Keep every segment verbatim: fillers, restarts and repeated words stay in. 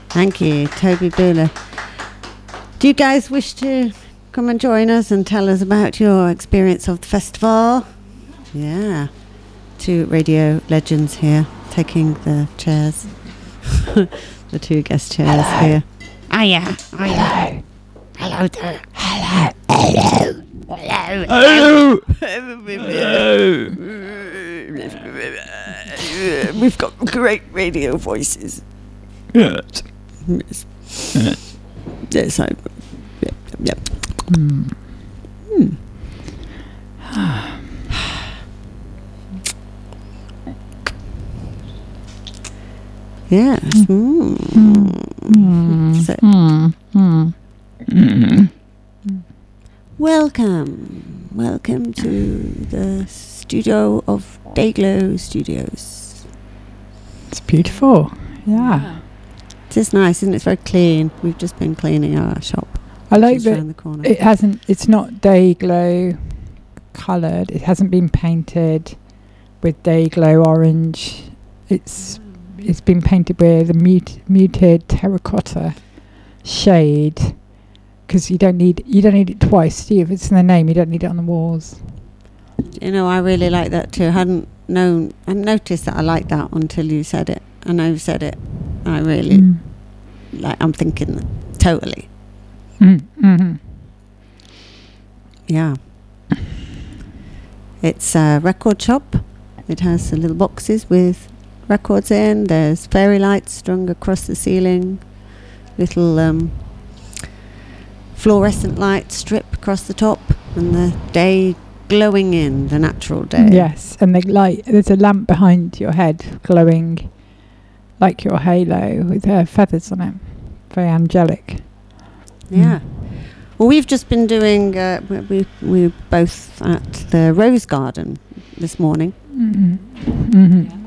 Thank you, Toby Bula. Do you guys wish to come and join us and tell us about your experience of the festival? Yeah. Two radio legends here taking the chairs. The two guest chairs Hello. Here. Oh yeah. Oh yeah. Hello there. Hello. Hello. Hello. Hello. Hello. We've got great radio voices. Yes. Yes. Yes, I. Yep. Yep. Mm. Hmm. Yes. Mm. Mm. So, Mm. Mm. Mm. welcome. Welcome to the studio of Dayglow Studios. It's beautiful. Yeah. It is nice, isn't it? It's very clean. We've just been cleaning our shop. I like Just that around the corner. it hasn't, it's not Dayglow coloured. It hasn't been painted with Dayglow orange. It's it's been painted with a mut- muted terracotta shade, because you don't need you don't need it twice, do you? If it's in the name, you don't need it on the walls. You know, I really like that too. I hadn't known, I noticed that I liked that until you said it. I know you said it. I really Mm. like. I'm thinking totally. Mm. Mm-hmm. Yeah. It's a record shop. It has the little boxes with records in. There's fairy lights strung across the ceiling. Little um, fluorescent light strip across the top, and the day glowing in, the natural day. Yes, and the light. There's a lamp behind your head glowing like your halo with uh, feathers on it. Very angelic. Yeah. Well, we've just been doing. Uh, we we we were both at the Rose Garden this morning. Mm-hmm. Mm-hmm.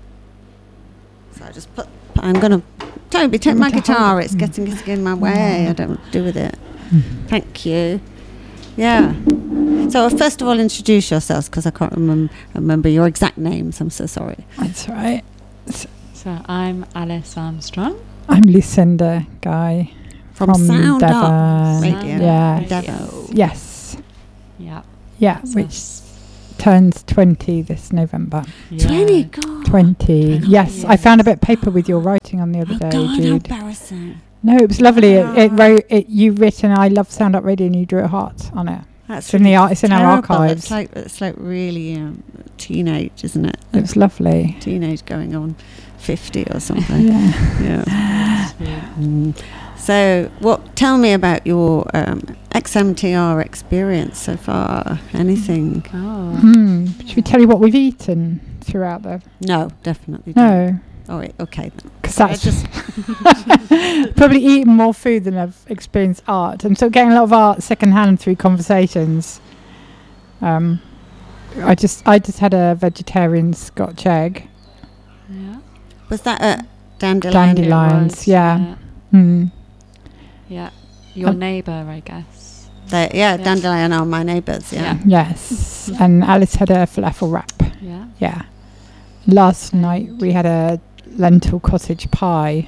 So I just put. I'm gonna. Toby, take my Want to guitar. hold it? It's getting it's in my way. I don't know what to do with it. Mm. Thank you. Yeah. So first of all, introduce yourselves, because I can't remember remember your exact names. I'm so sorry. That's right. So I'm Alice Armstrong. I'm Lucinda Guy From, from Sound Up Devon. Radio. Yeah. Devon. Yes. Yeah. Yeah, So which s- turns twenty this November. yeah. Twenty. God. twenty. twenty Yes, I years. found a bit of paper with your writing on the other Oh day, God, how Jude. embarrassing. No, it was lovely. It, it Ah. wrote it. You written. I love Sound Up Radio, and you drew a heart on it. That's It's in the ar- it's in our terrible. archives. It's like it's like really um, teenage, isn't it? It was lovely. Teenage going on fifty or something. Yeah. Yeah. Sweet. Mm. So, what? Tell me about your um, X M T R experience so far. Anything? Oh. Hmm. Should we tell you what we've eaten throughout the? No, definitely. Don't. No, Oh, wait, okay then. because I that's just probably eaten more food than I've experienced art. I'm still getting a lot of art secondhand through conversations. Um, I just I just had a vegetarian Scotch egg. Yeah. was that at Dandelion? Dandelion. Lions, It was, yeah. Hmm. Yeah. Your Um, neighbour, I guess. They, yeah, Yeah. Dandelion are my neighbours. Yeah. Yes, and Alice had a falafel wrap. Yeah. Yeah. Last night we had a lentil cottage pie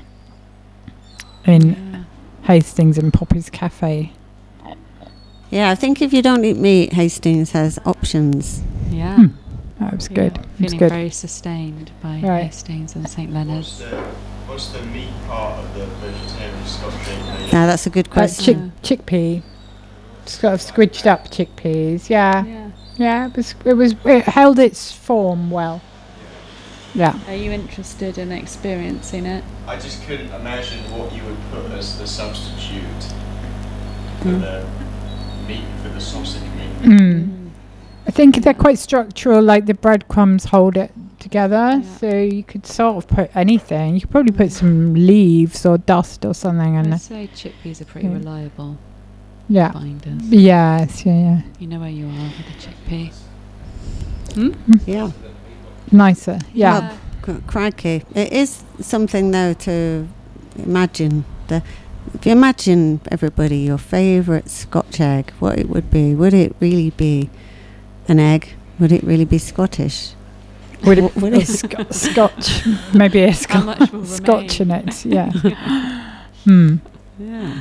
in Yeah. Hastings and Poppy's Cafe. Yeah, I think if you don't eat meat, Hastings has options. Yeah. Hmm. That was Yeah. good. It was Feeling good. very sustained by Right. Hastings and Saint What's Leonard's. the, what's the meat part of the vegetarian Scotch egg made Now of? that's a good Uh, question. chick- chickpea. Sort of squidged up chickpeas. Yeah. Yeah. Yeah. It was. It was. It held its form well. Yeah. Are you interested in experiencing it? I just couldn't imagine what you would put as the substitute for Mm. the meat, for the sausage meat. Mm. I think they're quite structural. Like the breadcrumbs hold it together, Yeah. so you could sort of put anything. You could probably put some leaves or dust or something, and I'd say chickpeas are pretty Yeah. reliable yeah. binders. Yes. Yeah. Yeah. You know where you are with a chickpea. Hmm? Yeah. Nicer. Yeah. C- crikey. It is something, though, to imagine. The, if you imagine, everybody, your favourite Scotch egg, what it would be, would it really be an egg? Would it really be Scottish? Would What it would a it- sc- Scotch? Maybe a How sc- much will Scotch in remain? it. Yeah. Mm. Yeah.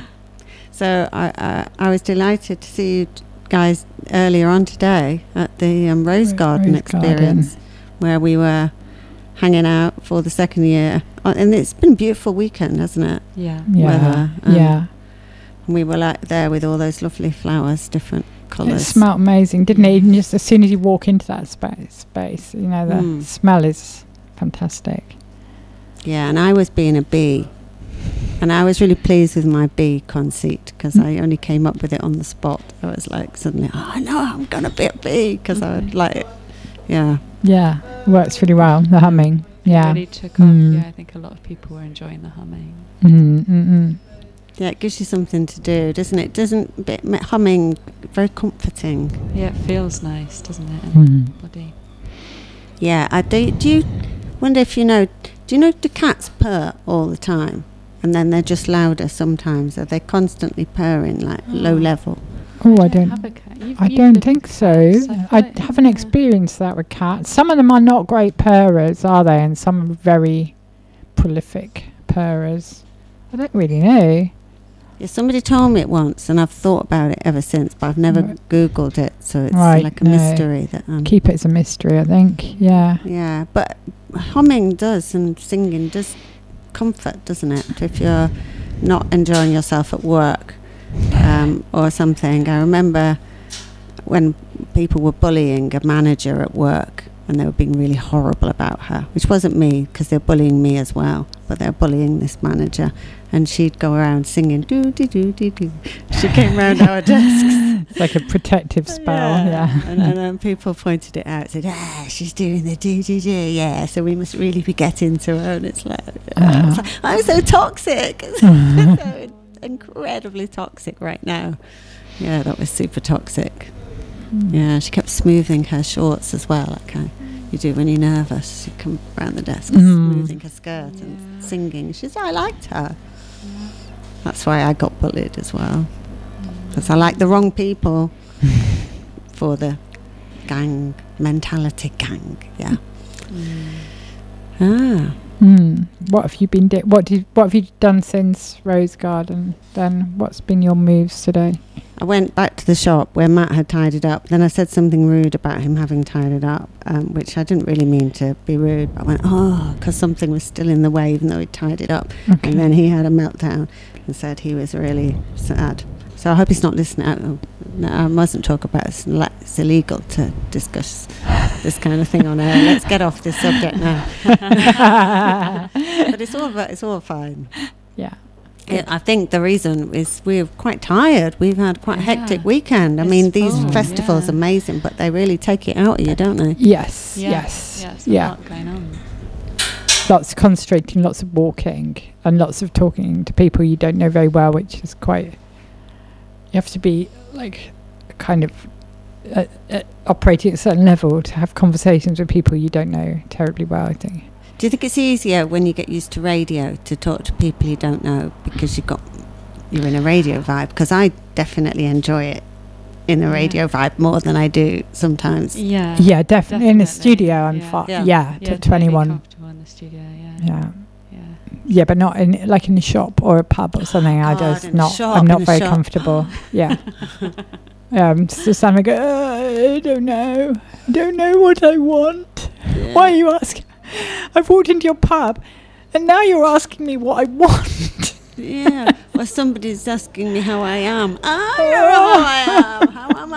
So I, I I was delighted to see you t- guys earlier on today at the um, Rose Ro- Garden Rose experience, where we were hanging out for the second year. Uh, and it's been a beautiful weekend, hasn't it? Yeah. Yeah. Weather, um, yeah. And we were like there with all those lovely flowers, different It colours. smelled amazing, didn't it? And just as soon as you walk into that space, space, you know, the Mm. smell is fantastic. Yeah, and I was being a bee. And I was really pleased with my bee conceit because Mm. I only came up with it on the spot. I was like, suddenly, oh, I know I'm going to be a bee because I would like it. Yeah. Yeah, works really well. The humming. Yeah. Really took Mm. off. Yeah, I think a lot of people were enjoying the humming. Mm, mm, mm. Yeah, it gives you something to do, doesn't it? Doesn't bit m- humming very comforting? Yeah, it feels nice, doesn't it, in Mm. the body? Yeah, I do. Do you wonder if you know? Do you know do cats purr all the time, and then they're just louder sometimes? Are they constantly purring, like low Oh. level? Oh, I don't don't. have a cat. You've- I you've don't lived think with so. cats. I I feel like- haven't yeah. experienced that with cats. Some of them are not great purrers, are they? And some are very prolific purrers. I don't really know. Yeah, somebody told me it once, and I've thought about it ever since, but I've never Right. Googled it, so it's Right, like a no. mystery that. Um, Keep it as a mystery, I think. Yeah. Yeah, but humming does and singing does comfort, doesn't it? If you're not enjoying yourself at work um, or something. I remember when people were bullying a manager at work and they were being really horrible about her, which wasn't me because they're bullying me as well, but they're bullying this manager. And she'd go around singing, doo doo doo doo doo. She came round our desks. It's like a protective spell. Yeah. And, and then people pointed it out, said, ah, she's doing the doo doo doo, yeah, so we must really be getting to her. And it's like, Uh-huh. it's like, I'm so toxic. So incredibly toxic right now. Yeah, that was super toxic. Yeah, she kept smoothing her shorts as well, like how you do when you're nervous. You come round the desk, Mm. smoothing her skirt and singing. She's, I liked her. That's why I got bullied as well. Because I like the wrong people for the gang mentality gang. Yeah. Ah. Mm. What have you been? Di- what did? What have you done since Rose Garden? Then what's been your moves today? I went back to the shop where Matt had tied it up. Then I said something rude about him having tied it up, um, which I didn't really mean to be rude. But I went, oh, because something was still in the way, even though he tied it up. Okay. And then he had a meltdown and said he was really sad. So I hope he's not listening. I, no, I mustn't talk about it. It's, li- it's illegal to discuss this kind of thing on air. Let's get off this subject now. But it's all it's all fine. Yeah. Yeah, I think the reason is we're quite tired. We've had quite a hectic Yeah. weekend. I It's mean, these full, festivals yeah. are amazing, but they really take it out of you, don't they? Yes. Yeah. Yes. Yeah, it's a Yeah. lot going on. Lots of concentrating, lots of walking, and lots of talking to people you don't know very well, which is quite. You have to be like kind of uh, uh, operating at a certain level to have conversations with people you don't know terribly well, I think. Do you think it's easier when you get used to radio to talk to people you don't know because you've got you're in a radio vibe? Because I definitely enjoy it in a Yeah. radio vibe more than I do sometimes. Yeah. Yeah, definitely. In the definitely. studio, I'm Yeah. fine. Yeah. Yeah, Yeah, to totally twenty-one. comfortable in the studio, yeah. Yeah. Yeah. Yeah, but not in like in a shop or a pub or something. I God, just in a not. shop, I'm not in a very shop. comfortable. Yeah. Um, just stand and go. "Uh, I don't know. I don't know what I want. Yeah. Why are you asking? I've walked into your pub, and now you're asking me what I want. Yeah. Well, somebody's asking me how I am. I don't know how I am. How am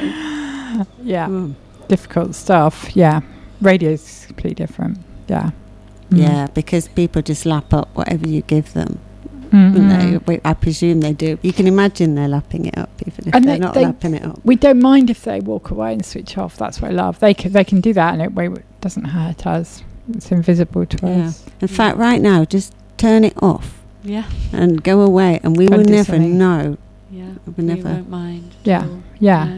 I? Yeah. Mm. Difficult stuff. Yeah. Radio's completely different. Yeah. Mm. Yeah, because people just lap up whatever you give them. Mm-mm. And they, we- I presume they do. You can imagine they're lapping it up, even if And they're they- not they- lapping it up. We don't mind if they walk away and switch off. That's what I love. They can, they can do that, and it way it doesn't hurt us. It's invisible to Yeah. us. In fact, right now, just turn it off Yeah. and go away, and we Go will and do never something. know. Yeah. We We never. won't mind. at Yeah. all. Yeah.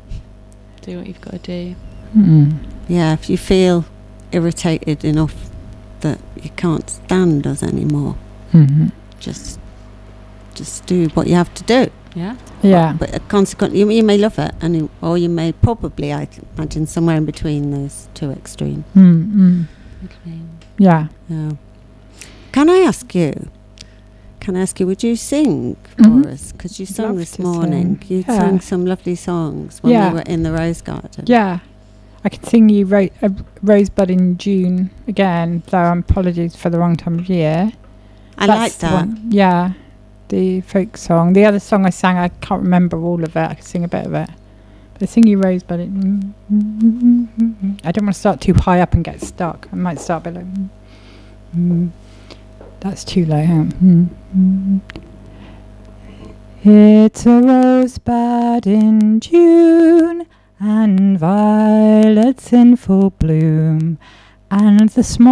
Do what you've got to do. Mm. Yeah, if you feel irritated enough that you can't stand us anymore, Mm-hmm. just just do what you have to do. Yeah. Yeah. But uh, consequently, you, you may love it, and you, or you may probably, I th- imagine, somewhere in between those two extremes. Mm-hmm. Okay. Yeah. Yeah. Can I ask you? Can can I ask you, would you sing for Mhm. us? Because you I'd sung love this to morning. sing. You Yeah. sang some lovely songs when Yeah. we were in the Rose Garden. Yeah. I could sing you ro- a Rosebud in June again, though I'm apologies for the wrong time of year. I That's like the that. one. Yeah. The folk song. The other song I sang, I can't remember all of it. I could sing a bit of it. But sing you Rosebud. It, I don't want to start too high up and get stuck. I might start a bit like... Mm, that's too low. Hang on. It's a rosebud in June, and violets in full bloom, and the small